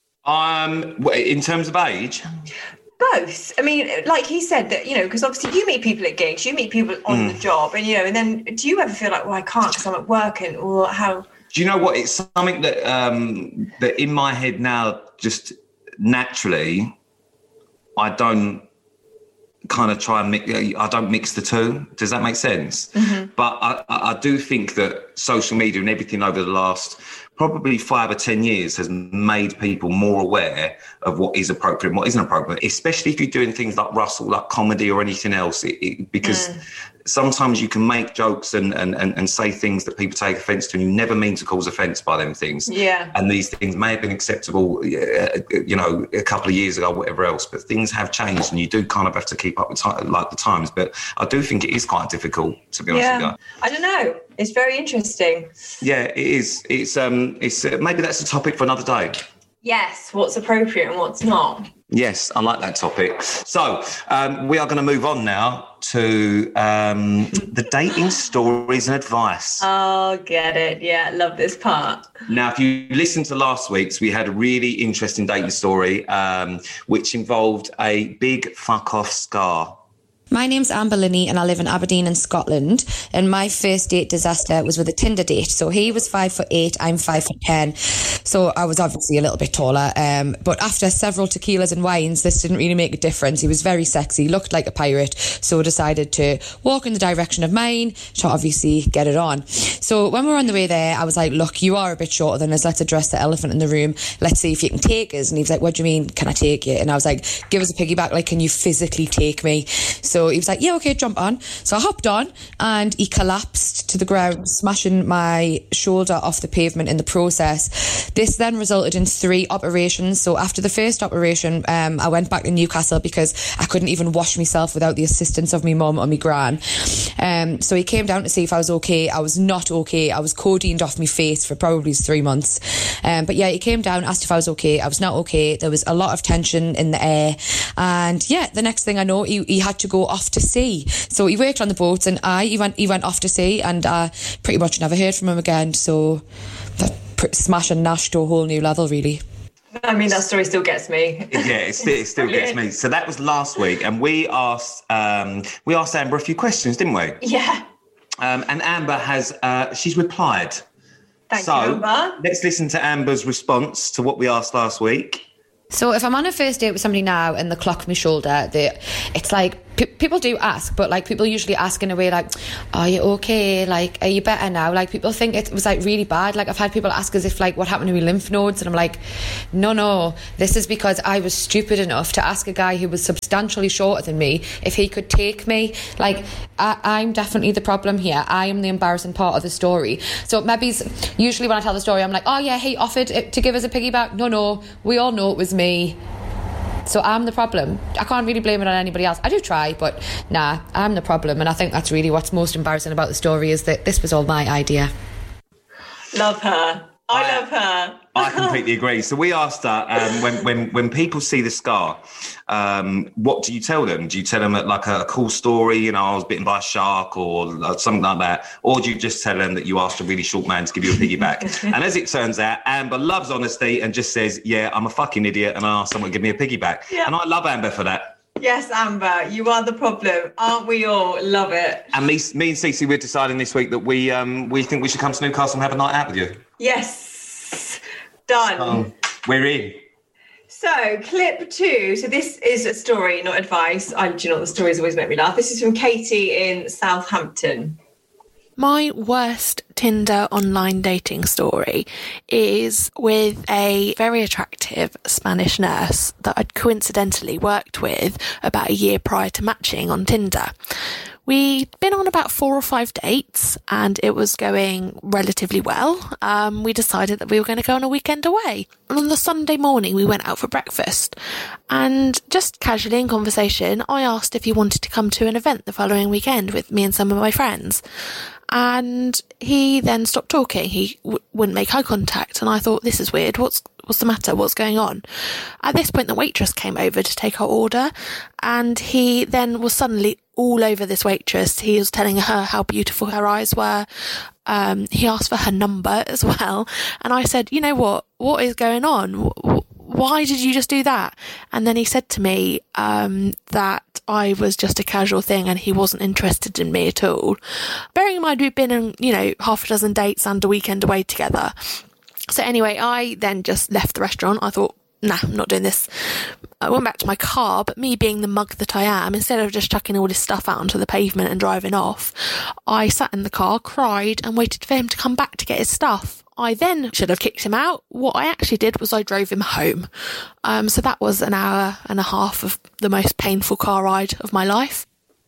Um, in terms of age, Both. I mean, like he said that, you know, because obviously you meet people at gigs, you meet people on the job, and, you know, and then do you ever feel like, well, I can't because I'm at work and, or how? do you know what? It's something that um, that in my head now, just naturally, I don't kind of try and mix, I don't mix the two. Does that make sense? Mm-hmm. But I, I do think that social media and everything over the last probably five or ten years has made people more aware of what is appropriate and what isn't appropriate, especially if you're doing things like Russell, like comedy or anything else, it, it, because mm. sometimes you can make jokes and, and, and, and say things that people take offence to, and you never mean to cause offence by them things. Yeah. And these things may have been acceptable, you know, a couple of years ago, whatever else, but things have changed and you do kind of have to keep up with time, like the times. But I do think it is quite difficult, to be honest Yeah. with you. I don't know. It's very interesting. Yeah, it is. It's um, it's uh, maybe that's a topic for another day. Yes, what's appropriate and what's not. Yes, I like that topic. So um, we are going to move on now to um, the dating stories and advice. Oh, get it. Yeah, love this part. Now, if you listened to last week's, we had a really interesting dating story, um, which involved a big fuck off scar. My name's Amber Linney and I live in Aberdeen in Scotland, and my first date disaster was with a Tinder date. So he was five foot eight, I'm five foot ten. So I was obviously a little bit taller. Um, but after several tequilas and wines, this didn't really make a difference. He was very sexy, looked like a pirate. So I decided to walk in the direction of mine to obviously get it on. So when we were on the way there, I was like, look, you are a bit shorter than us. Let's address the elephant in the room. Let's see if you can take us. And he was like, what do you mean, can I take you? And I was like, give us a piggyback. Like, can you physically take me? So So he was like, yeah, okay, jump on. So I hopped on and he collapsed to the ground, smashing my shoulder off the pavement in the process. This then resulted in three operations. So after the first operation, um, I went back to Newcastle because I couldn't even wash myself without the assistance of my mum or my gran. Um, so he came down to see if I was okay. I was not okay. I was codioned off my face for probably three months. Um, but yeah, he came down, asked if I was okay. I was not okay. There was a lot of tension in the air. And yeah, the next thing I know, he, he had to go off to sea. So he worked on the boats and I, he went, he went off to sea and I pretty much never heard from him again. So that smash and Nash to a whole new level, really. I mean, that story still gets me. Yeah, it still, it still gets me. So that was last week, and we asked um, we asked Amber a few questions, didn't we? Yeah. Um, and Amber has uh, she's replied. Thank so, you, Amber. Let's listen to Amber's response to what we asked last week. So if I'm on a first date with somebody now and they clock my shoulder, they, it's like, p- people do ask, but like people usually ask in a way like, are you okay? Like, are you better now? Like people think it was like really bad. Like I've had people ask as if like, what happened to my lymph nodes? And I'm like, no, no, this is because I was stupid enough to ask a guy who was substantially shorter than me if he could take me. Like I, I'm definitely the problem here. I am the embarrassing part of the story. So maybe usually when I tell the story, I'm like, oh yeah, he offered to give us a piggyback. No, no, we all know it was me. Me. So I'm the problem. I can't really blame it on anybody else. I do try, but nah, I'm the problem. And I think that's really what's most embarrassing about the story is that this was all my idea. Love her. I, I love her. I completely agree. So we asked her, um, when, when, when people see the scar, um, what do you tell them? Do you tell them like a, a cool story, you know, I was bitten by a shark or something like that? Or do you just tell them that you asked a really short man to give you a piggyback? And as it turns out, Amber loves honesty and just says, yeah, I'm a fucking idiot and I asked someone to give me a piggyback. Yeah. And I love Amber for that. Yes, Amber, you are the problem. Aren't we all? Love it. And me, me and Cece, we're deciding this week that we um, we think we should come to Newcastle and have a night out with you. Yes. Done. Um, we're in. So, clip two. So this is a story, not advice. I, do you know what, the stories always make me laugh. This is from Katie in Southampton. My worst Tinder online dating story is with a very attractive Spanish nurse that I'd coincidentally worked with about a year prior to matching on Tinder. We'd been on about four or five dates and it was going relatively well. Um, we decided that we were going to go on a weekend away. And on the Sunday morning, we went out for breakfast. And just casually in conversation, I asked if he wanted to come to an event the following weekend with me and some of my friends. And he then stopped talking. He w- wouldn't make eye contact. And I thought, this is weird. What's what's the matter? What's going on? At this point, the waitress came over to take our order. And he then was suddenly all over this waitress. He was telling her how beautiful her eyes were. Um, he asked for her number as well. And I said, you know what? What is going on? W- why did you just do that? And then he said to me um, that I was just a casual thing and he wasn't interested in me at all. Bearing in mind we'd been in, you know, half a dozen dates and a weekend away together. So anyway, I then just left the restaurant. I thought, nah, I'm not doing this. I went back to my car, but me being the mug that I am, instead of just chucking all this stuff out onto the pavement and driving off, I sat in the car, cried and waited for him to come back to get his stuff. I then should have kicked him out. What I actually did was I drove him home. Um, so that was an hour and a half of the most painful car ride of my life.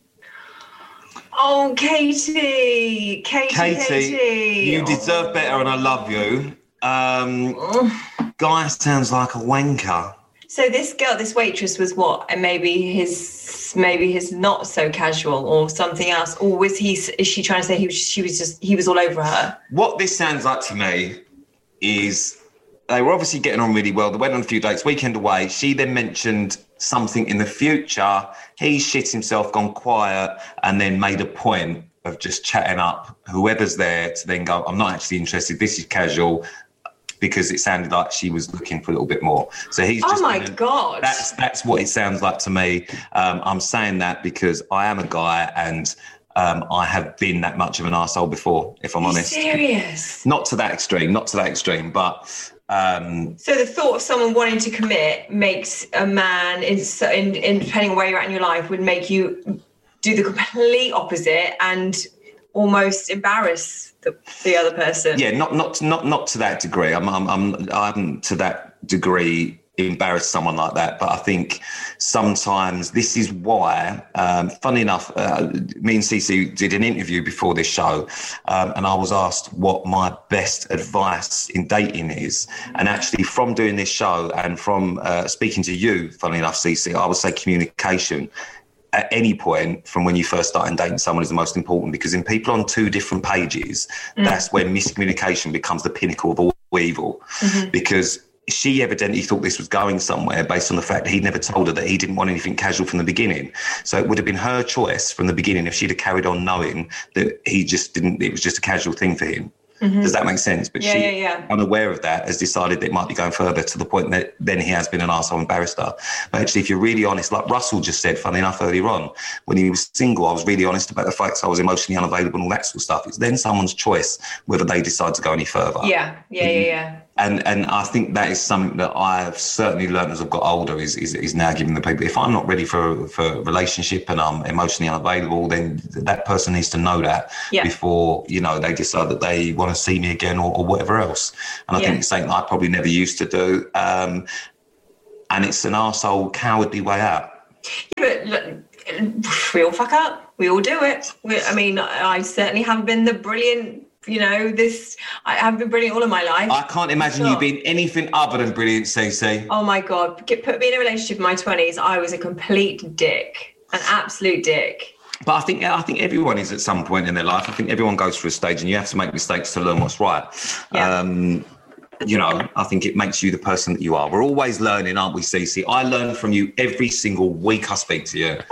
Oh, Katie. Katie, Katie, Katie. you deserve better and I love you. Um, guy sounds like a wanker. So this girl, this waitress was what? And maybe his, maybe his not so casual or something else. Or was he, is she trying to say he was, she was just, he was all over her? What this sounds like to me is they were obviously getting on really well. They went on a few dates, weekend away. She then mentioned something in the future. He shit himself, gone quiet, and then made a point of just chatting up whoever's there to then go, I'm not actually interested. This is casual. Because it sounded like she was looking for a little bit more. So he's just... Oh, my gonna, God. That's that's what it sounds like to me. Um, I'm saying that because I am a guy and um, I have been that much of an arsehole before, if I'm Are you honest. serious? Not to that extreme, not to that extreme, but... Um, so the thought of someone wanting to commit makes a man, in, in, in depending on where you're at in your life, would make you do the complete opposite and almost embarrass the, the other person. Yeah, not not not not to that degree. I'm I'm I'm, I'm to that degree embarrass someone like that. But I think sometimes this is why, um, funny enough, uh, me and Cece did an interview before this show, um, and I was asked what my best advice in dating is. And actually from doing this show and from uh, speaking to you, funny enough, Cece, I would say communication at any point from when you first start dating someone is the most important, because in people on two different pages, mm. that's when miscommunication becomes the pinnacle of all evil. Mm-hmm. Because she evidently thought this was going somewhere based on the fact that he'd never told her that he didn't want anything casual from the beginning. So it would have been her choice from the beginning if she'd have carried on knowing that he just didn't, it was just a casual thing for him. Mm-hmm. Does that make sense? But yeah, she, yeah, yeah. unaware of that, has decided that it might be going further to the point that then he has been an arsehole and embarrassed her. But actually, if you're really honest, like Russell just said, funny enough, earlier on, when he was single, I was really honest about the fact I was emotionally unavailable and all that sort of stuff. It's then someone's choice whether they decide to go any further. Yeah, yeah, yeah, yeah. And and I think that is something that I've certainly learned as I've got older is, is is now giving the people, if I'm not ready for, for a relationship and I'm emotionally unavailable, then that person needs to know that yeah. before, you know, they decide that they want to see me again or, or whatever else. And I yeah. think it's something I probably never used to do. Um, and it's an arsehole, cowardly way out. Yeah, but look, we all fuck up. We all do it. We, I mean, I certainly haven't been the brilliant, you know, this, I have been brilliant all of my life. I can't imagine you being anything other than brilliant, Cece. Oh my God. Get, put me in a relationship in my twenties. I was a complete dick, an absolute dick. But I think I think everyone is at some point in their life. I think everyone goes through a stage and you have to make mistakes to learn what's right. Yeah. Um, you know, I think it makes you the person that you are. We're always learning, aren't we, Cece? I learn from you every single week I speak to you.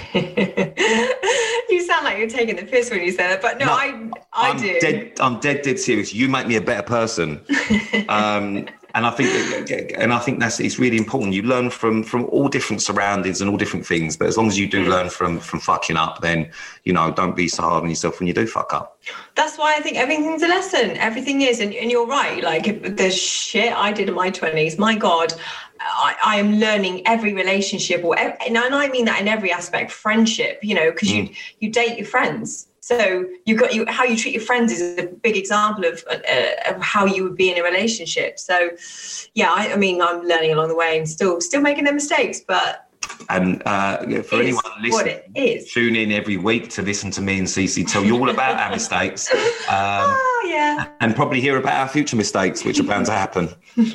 You sound like you're taking the piss when you say that, but no, no I I I'm do. Dead, I'm dead, dead serious. You make me a better person. um, and I think, and I think that's it's really important. You learn from from all different surroundings and all different things. But as long as you do mm. learn from from fucking up, then you know, don't be so hard on yourself when you do fuck up. That's why I think everything's a lesson. Everything is, and, and you're right. Like the shit I did in my twenties, my God. I, I am learning every relationship, or every, and I mean that in every aspect. Friendship, you know, because mm. you you date your friends, so you got you how you treat your friends is a big example of, uh, of how you would be in a relationship. So, yeah, I, I mean, I'm learning along the way and still still making their mistakes, but. And uh, for anyone listening, tune in every week to listen to me and Cece tell you all about our mistakes. Um, oh yeah, and probably hear about our future mistakes, which are bound to happen.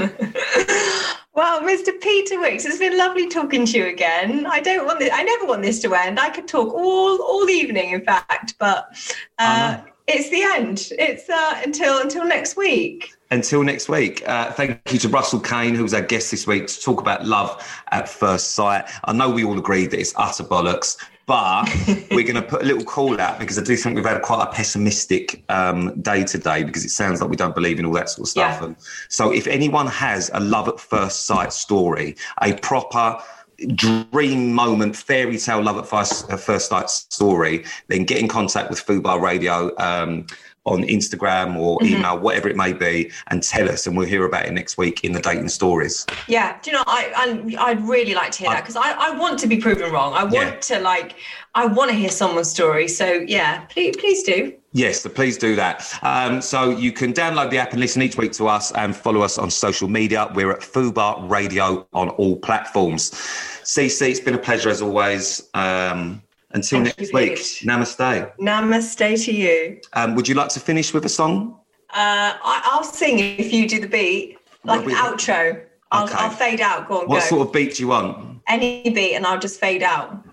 Well, Mister Peter Wicks, it's been lovely talking to you again. I don't want this, I never want this to end. I could talk all all evening, in fact, but uh, it's the end. It's uh, until until next week. Until next week. Uh, thank you to Russell Kane, who was our guest this week, to talk about love at first sight. I know we all agreed that it's utter bollocks, but we're going to put a little call out because I do think we've had quite a pessimistic um, day today because it sounds like we don't believe in all that sort of stuff. Yeah. And so if anyone has a love at first sight story, a proper dream moment, fairy tale love at first, uh, first sight story, then get in contact with Fubar Radio um, on Instagram or email, mm-hmm. whatever it may be, and tell us, and we'll hear about it next week in the Dating Stories. Yeah, do you know, I, I, I'd really like to hear I, that because I, I want to be proven wrong. I want yeah. to, like, I want to hear someone's story. So, yeah, please, please do. Yes, so please do that. Um, so you can download the app and listen each week to us and follow us on social media. We're at Fubar Radio on all platforms. Cece, it's been a pleasure as always. Um, Until Thank next week, namaste. Namaste to you. Um, would you like to finish with a song? Uh, I, I'll sing if you do the beat, like an outro. I'll, okay. I'll fade out. Go on, what go. sort of beat do you want? Any beat, and I'll just fade out.